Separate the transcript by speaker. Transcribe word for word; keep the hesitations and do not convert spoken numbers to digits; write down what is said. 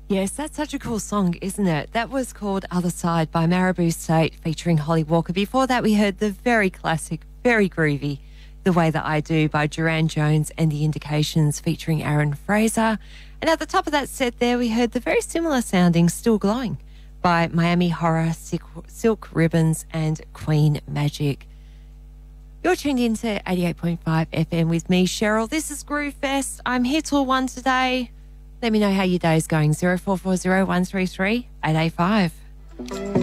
Speaker 1: Yes, that's such a cool song, isn't it? That was called Other Side by Marabou State featuring Holly Walker. Before that, we heard the very classic, very groovy The Way That I Do by Duran Jones and The Indications featuring Aaron Fraser. And at the top of that set there, we heard the very similar sounding Still Glowing by Miami Horror, Silk Ribbons and Queen Magic. You're tuned in to eighty-eight point five F M with me, Cheryl. This is Groove Fest. I'm here till one today. Let me know how your day is going. zero four four zero, one three three, eight eight five.